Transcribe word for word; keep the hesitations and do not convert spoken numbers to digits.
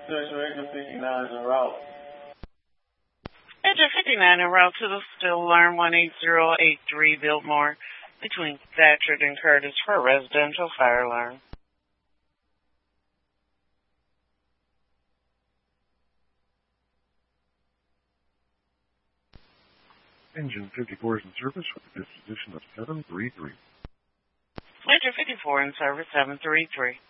Engine fifty-nine en route. Engine fifty-nine en route to the still alarm one eight zero eight three Biltmore between Thatcher and Curtis for a residential fire alarm. Engine fifty-four is in service with a disposition of seven three three. Engine fifty-four in service seven three three.